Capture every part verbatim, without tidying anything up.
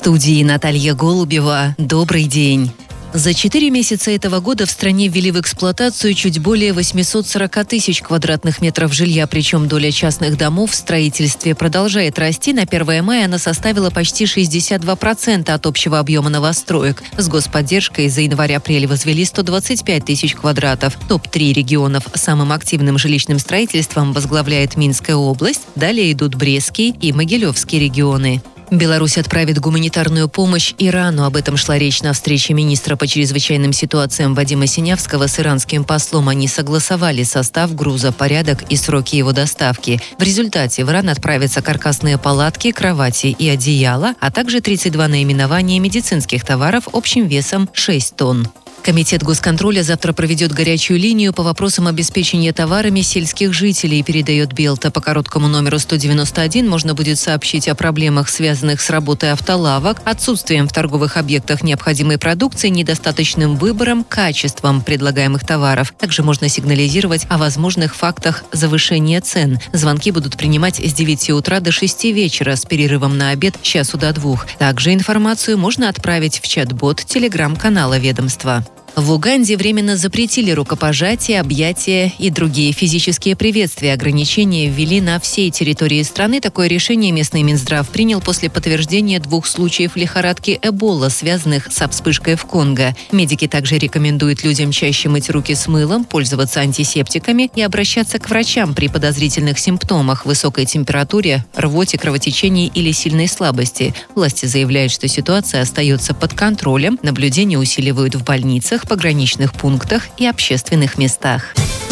студии Наталья Голубева. Добрый день. За четыре месяца этого года в стране ввели в эксплуатацию чуть более восемьсот сорок тысяч квадратных метров жилья, причем доля частных домов в строительстве продолжает расти. На первое мая она составила почти шестьдесят два процента от общего объема новостроек. С господдержкой за январь-апрель возвели сто двадцать пять тысяч квадратов. топ три регионов с самым активным жилищным строительством возглавляет Минская область, далее идут Брестский и Могилевский регионы. Беларусь отправит гуманитарную помощь Ирану. Об этом шла речь на встрече министра по чрезвычайным ситуациям Вадима Синявского с иранским послом. Они согласовали состав груза, порядок и сроки его доставки. В результате в Иран отправятся каркасные палатки, кровати и одеяла, а также тридцать два наименования медицинских товаров общим весом шесть тонн. Комитет госконтроля завтра проведет горячую линию по вопросам обеспечения товарами сельских жителей, передает Белта. По короткому номеру сто девяносто один можно будет сообщить о проблемах, связанных с работой автолавок, отсутствием в торговых объектах необходимой продукции, недостаточным выбором, качеством предлагаемых товаров. Также можно сигнализировать о возможных фактах завышения цен. Звонки будут принимать с девяти утра до шести вечера с перерывом на обед с часу до двух. Также информацию можно отправить в чат-бот телеграм-канала ведомства. В Уганде временно запретили рукопожатия, объятия и другие физические приветствия. Ограничения ввели на всей территории страны. Такое решение местный Минздрав принял после подтверждения двух случаев лихорадки Эбола, связанных с вспышкой в Конго. Медики также рекомендуют людям чаще мыть руки с мылом, пользоваться антисептиками и обращаться к врачам при подозрительных симптомах, высокой температуре, рвоте, кровотечении или сильной слабости. Власти заявляют, что ситуация остается под контролем. Наблюдения усиливают в больницах, пограничных пунктах и общественных местах.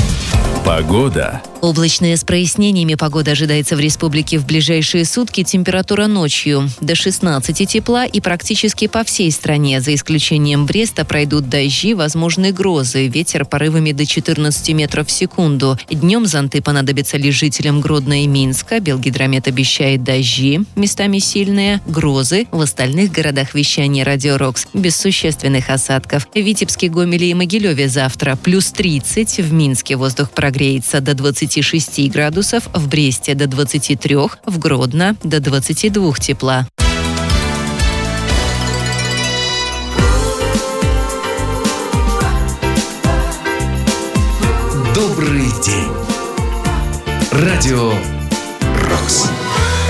Погода. Облачная с прояснениями. Погода ожидается в республике в ближайшие сутки. Температура ночью до шестнадцати тепла и практически по всей стране. За исключением Бреста пройдут дожди, возможны грозы. Ветер порывами до четырнадцати метров в секунду. Днем зонты понадобятся лишь жителям Гродно и Минска. Белгидромет обещает дожди, местами сильные, грозы. В остальных городах вещания Радио Рокс без существенных осадков. В Витебске, Гомеле и Могилеве завтра плюс тридцать. В Минске воздух прогреется до двадцати шести градусов, в Бресте до двадцати трёх, в Гродно до двадцати двух тепла.